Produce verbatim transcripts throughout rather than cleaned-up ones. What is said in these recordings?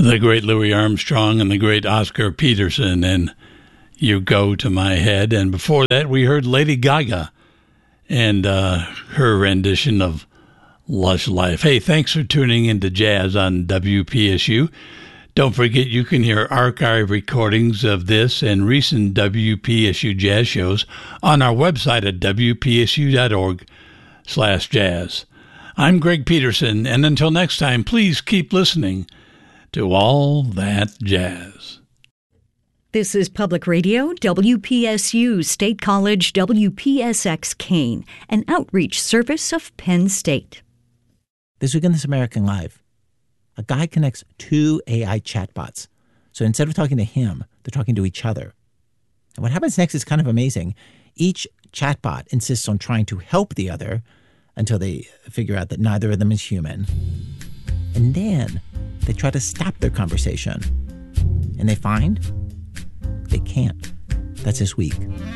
the great Louis Armstrong and the great Oscar Peterson, and You Go to My Head. And before that, we heard Lady Gaga and uh, her rendition of Lush Life. Hey, thanks for tuning into Jazz on W P S U. Don't forget you can hear archive recordings of this and recent W P S U jazz shows on our website at w p s u dot org slash jazz. I'm Greg Peterson, and until next time, please keep listening to All That Jazz. This is Public Radio, W P S U, State College, W P S X Kane, an outreach service of Penn State. This week on This American Life, a guy connects two A I chatbots. So instead of talking to him, they're talking to each other. And what happens next is kind of amazing. Each chatbot insists on trying to help the other until they figure out that neither of them is human. And then they try to stop their conversation. And they find they can't. That's this week.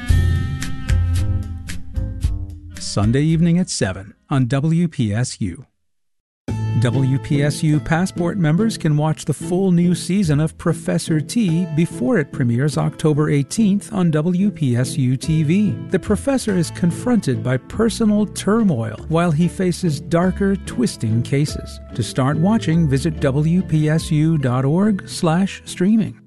Sunday evening at seven on W P S U. W P S U Passport members can watch the full new season of Professor T before it premieres October eighteenth on W P S U T V. The professor is confronted by personal turmoil while he faces darker, twisting cases. To start watching, visit w p s u dot org slash streaming.